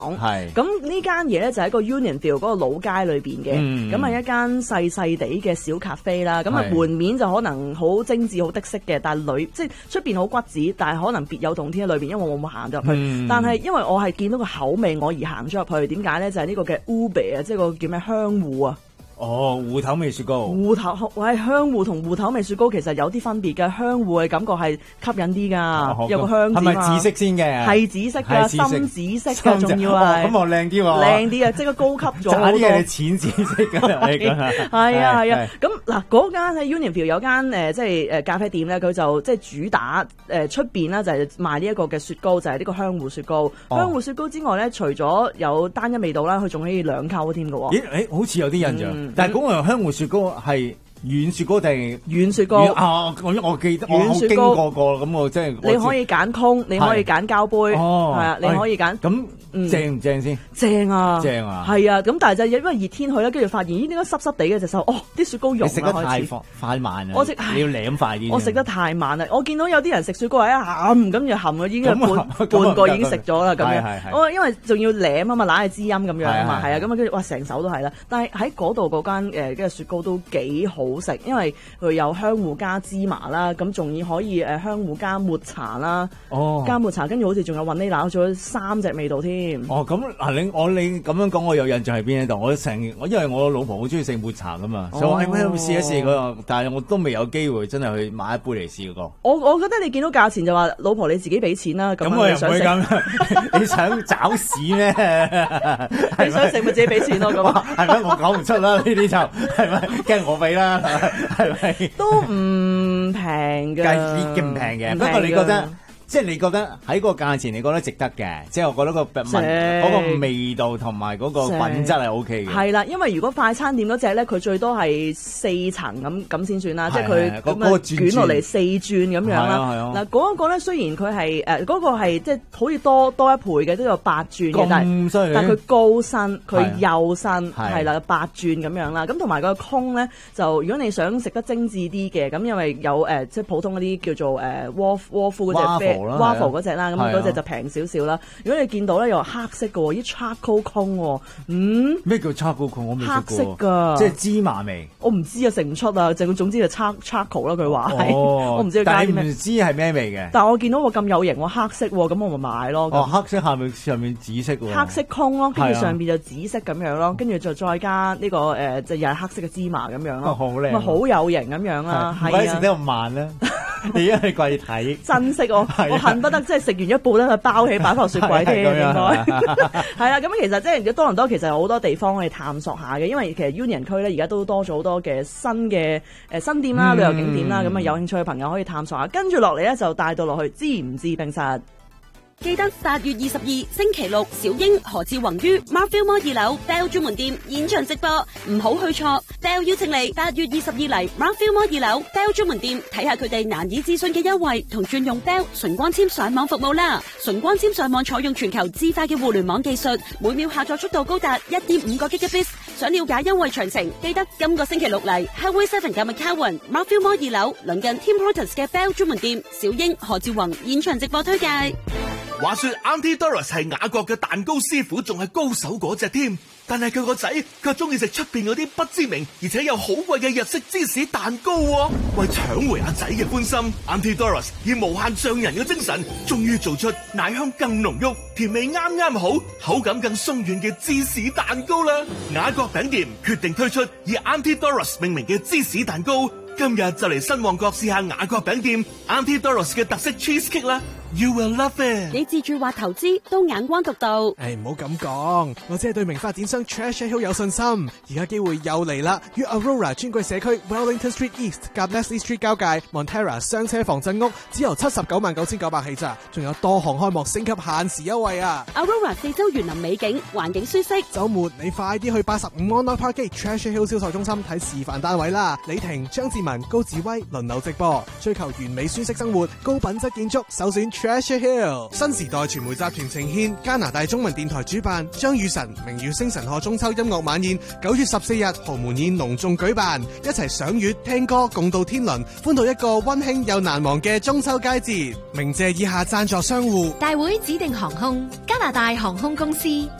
係咁呢間嘢咧就喺個 Unionville 嗰個老街裏邊嘅，咁係一間細細地嘅小咖啡啦。咁啊門面就可能好精緻、好的色嘅，但係即係出邊好骨子，但係可能別有洞天喺裏邊。因為我冇行咗入去，但係因為我係見到個口味，我而行咗入去。點解咧？就係呢個嘅 Ube 啊，即係個叫咩香芋啊。 哦，芋頭味雪糕， 香芋同芋頭味雪糕其實有啲分別嘅，香芋嘅感覺係吸引啲㗎，有個香字嘛。 係咪紫色先嘅？係紫色㗎，深紫色㗎，仲要係。 咁我靚啲喎。 靚啲啊，即係高級咗好多。 啲係淺紫色㗎， 係啊。咁嗱，嗰間喺 Unionville 有間即係咖啡店咧，佢就即係主打出邊啦，就係賣呢一個嘅雪糕，就係呢個香芋雪糕。香芋雪糕之外咧，除咗有單一味道啦，佢仲可以兩溝添㗎喎。 咦？好似有啲印象。但係嗰個香芋雪糕係軟雪糕定軟雪糕啊？我記得我經過過咁，我即係你可以揀空，你可以揀膠杯，係啊，你可以揀。 咁正唔正先？ 正啊， 正啊， 係啊。咁但係就因為熱天去咧，跟住發現咦，點解濕濕地嘅隻手？哦，啲雪糕溶啦， 食得太慢啊！你要舐快啲。 我食得太慢啦！我見到有啲人食雪糕係一含，咁就含咗已經半個已經食咗啦咁樣。我因為仲要舐啊嘛，揦係滋陰咁樣啊嘛，係啊，咁啊跟住哇成手都係啦。但係喺嗰度嗰間嘅雪糕都幾好食，因為佢有香芋加芝麻啦，咁仲要可以香芋加抹茶啦，加抹茶，跟住好似仲有雲呢拿咗3隻味道添。 咁嗱你咁樣講，我有印象喺邊一度？因為我老婆好中意食抹茶噶嘛，所以我試一試嗰個，但係我都未有機會真係去買一杯嚟試過。 我覺得你見到價錢就話老婆你自己俾錢啦，咁我又唔會咁，你想找屎咩？ 你想食咪自己俾錢咯，咁係咪？我講唔出啦，呢啲就係咪驚我俾啦？係咪？ 都唔平嘅， 唔平嘅。不過你覺得？即係你覺得喺個價錢，你覺得值得嘅，即係我覺得嗰個味道同埋嗰個品質係 O K 嘅。 係啦，因為如果快餐店嗰隻咧，佢最多係4層咁先算啦，即係佢咁啊捲落嚟4轉咁樣啦。嗱嗰個咧雖然佢係嗰個係即係好似多一倍嘅，都有8轉嘅，但係佢高身，佢幼身係啦8轉咁樣啦。咁同埋個空咧，就如果你想食得精緻啲嘅，咁因為有即係普通嗰啲叫做窩夫嗰隻Waffle 嗰隻啦，咁嗰隻就平少少啦。如果你見到咧又黑色嘅喎，啲 charcoal cone 喎， 咩叫 charcoal cone？我未食過。 黑色㗎， 即係芝麻味。 我唔知啊，食唔出啊，總之就 charcoal 啦。佢話係，我唔知佢加啲咩。 但係唔知係咩味嘅。 但係我見到個咁有型喎，黑色喎，咁我咪買咯。 黑色上面紫色喎。 黑色 cone 咯，跟住上邊就紫色咁樣咯，跟住就再加呢個就又係黑色嘅芝麻咁樣咯。 好靚。 咪好有型咁樣啦，係啊。 唔可以食得咁慢啦。你因為貴睇， 珍惜我恨不得即係食完一半咧，佢包起擺放雪櫃添，應該係啦。咁其實即係多倫多其實有好多地方可以探索下嘅，因為其實 Union 區咧而家都多咗好多嘅新店啦、旅遊景點啦，咁啊有興趣嘅朋友可以探索下。跟住落嚟咧就帶到落去，知唔知冰室？ 記得8月22星期六，小英何志宏於 Marvel Mall 2樓 Bell 專門店現場直播，唔好去錯。Bell 邀請你8月22嚟 Marvel Mall 2樓 Bell 專門店睇下佢哋難以置信嘅優惠同轉用 Bell 純光纖上網服務啦。純光纖上網採用全球自快嘅互聯網技術，每秒下載速度高達 1.5 個 Gigabits。想了解優惠詳情，記得今個星期六嚟 Highway 7嘅 McCowan Marvel Mall 2樓鄰近 Tim Hortons 嘅 Bell 專門店，小英何志宏現場直播推介。 話說 Auntie Doris 係雅閣嘅蛋糕師傅，仲係高手嗰隻添。但係佢個仔卻中意食出邊嗰啲不知名而且又好貴嘅日式芝士蛋糕喎。為搶回阿仔嘅歡心， Auntie Doris 以無限匠人嘅精神，終於做出奶香更濃郁、甜味啱啱好、口感更鬆軟嘅芝士蛋糕啦。雅閣餅店決定推出以 Auntie Doris 命名嘅芝士蛋糕，今日就嚟新旺角試下雅閣餅店 Auntie Doris 嘅特色 cheesecake 啦。You will love it。 你自住或投資都眼光獨到。 唔好咁講，我只係對名發展商 Treasure Hill 有信心。而家機會又嚟啦，於 Aurora 專櫃社區 Wellington Street East 夾 Leslie Street 交界 Montera 雙車防震屋，只由799900起咋，仲有多項開幕升級限時優惠啊 ！Aurora 四周園林美景，環境舒適。 週末你快啲去85 Monarch Park Treasure Hill 銷售中心睇示範單位啦！李婷、張志文、高志威輪流直播，追求完美舒適生活、高品質建築，首選 Treasure Hill。新時代傳媒集團呈獻加拿大中文電台主辦張雨晨明耀星晨賀中秋音樂晚宴，9月14日豪門宴隆重舉辦，一齊賞月聽歌共度天倫，歡度一個溫馨又難忘嘅中秋佳節。鳴謝以下贊助商戶： 大會指定航空、加拿大航空公司。